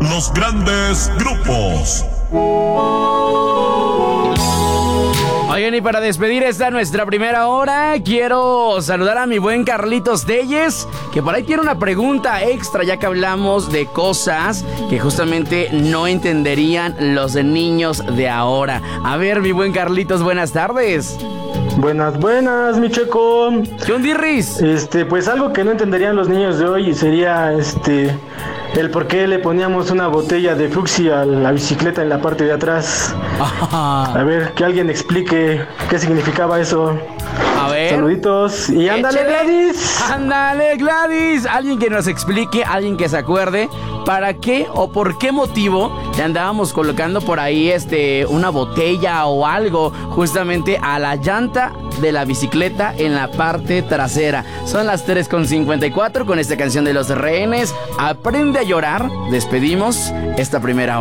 los grandes grupos. Oigan, y para despedir esta nuestra primera hora, quiero saludar a mi buen Carlitos Telles, que por ahí tiene una pregunta extra, ya que hablamos de cosas que justamente no entenderían los niños de ahora. A ver, mi buen Carlitos, buenas tardes. Buenas, mi Checo. ¿Qué onda, Riz? Pues algo que no entenderían los niños de hoy sería, el por qué le poníamos una botella de fucsia a la bicicleta en la parte de atrás. A ver, que alguien explique qué significaba eso. A ver. Saluditos. Y ándale, Gladys. Ándale, Gladys. Alguien que nos explique, alguien que se acuerde para qué o por qué motivo le andábamos colocando por ahí una botella o algo justamente a la llanta de la bicicleta en la parte trasera. Son las 3:54 con esta canción de Los Rehenes. Aprende a llorar. Despedimos esta primera hora.